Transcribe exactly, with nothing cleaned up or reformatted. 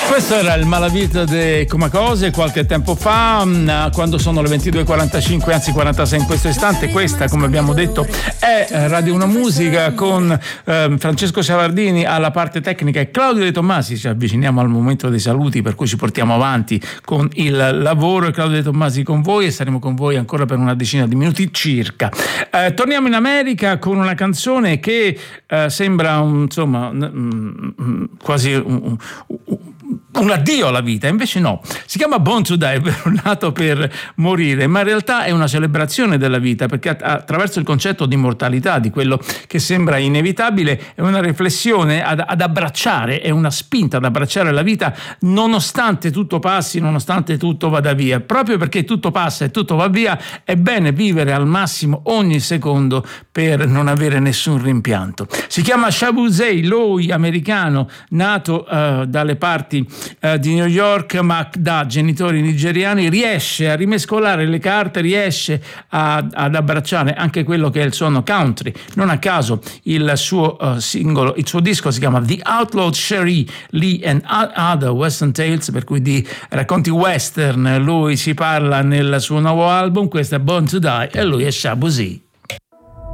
Questo era il Malavita de Comacose qualche tempo fa, quando sono le ventidue e quarantacinque, anzi quarantasei in questo istante. Questa, come abbiamo detto, è Radio Una Musica con eh, Francesco Savardini alla parte tecnica e Claudio De Tommasi. Ci avviciniamo al momento dei saluti, per cui ci portiamo avanti con il lavoro, e Claudio De Tommasi con voi, e saremo con voi ancora per una decina di minuti circa. Eh, torniamo in America con una canzone che eh, sembra un, insomma quasi un, un un addio alla vita, invece no, si chiama Born to Die, nato per morire, ma in realtà è una celebrazione della vita, perché attraverso il concetto di immortalità, di quello che sembra inevitabile, è una riflessione ad, ad abbracciare, è una spinta ad abbracciare la vita nonostante tutto passi, nonostante tutto vada via. Proprio perché tutto passa e tutto va via, è bene vivere al massimo ogni secondo per non avere nessun rimpianto. Si chiama Shabu Zey, lui americano, nato uh, dalle parti Uh, di New York, ma da genitori nigeriani, riesce a rimescolare le carte, riesce a, ad abbracciare anche quello che è il suono country. Non a caso il suo uh, singolo, il suo disco si chiama The Outlawed Cherie Lee and Other Western Tales, per cui di racconti western lui si parla nel suo nuovo album. Questo è Born to Die e lui è Shabu Zey.